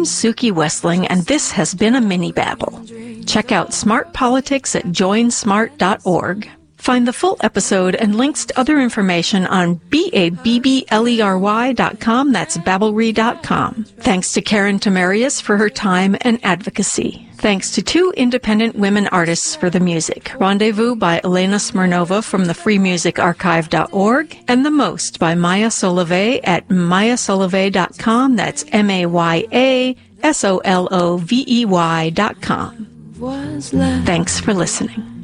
I'm Suki Westling, and this has been a mini babble. Check out Smart Politics at joinsmart.org. Find the full episode and links to other information on BABBLERY.com. That's babblery.com. Thanks to Karen Tamarius for her time and advocacy. Thanks to 2 independent women artists for the music. Rendezvous by Elena Smirnova from the freemusicarchive.org and The Most by Maya Solovey at mayasolovey.com. That's MAYASOLOVEY.com. Thanks for listening.